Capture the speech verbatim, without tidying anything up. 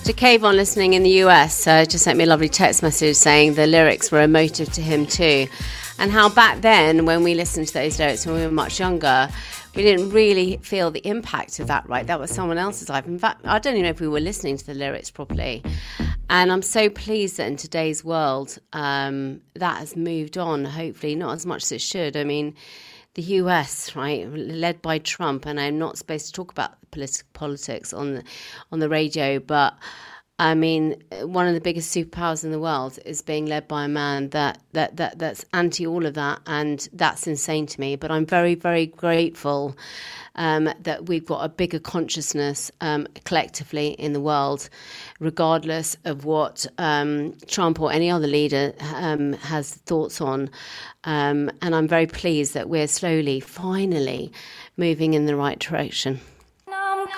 To Kayvon listening in the U S, uh, just sent me a lovely text message saying the lyrics were emotive to him too. And how back then, when we listened to those lyrics when we were much younger, we didn't really feel the impact of that, right? That was someone else's life. In fact, I don't even know if we were listening to the lyrics properly. And I'm so pleased that in today's world, um, that has moved on, hopefully, not as much as it should. I mean, the U S, right, led by Trump, and I'm not supposed to talk about polit- politics on the, on the radio, but I mean, one of the biggest superpowers in the world is being led by a man that, that, that that's anti all of that, and that's insane to me. But I'm very, very grateful um, that we've got a bigger consciousness um, collectively in the world, regardless of what um, Trump or any other leader um, has thoughts on. Um, and I'm very pleased that we're slowly, finally, moving in the right direction.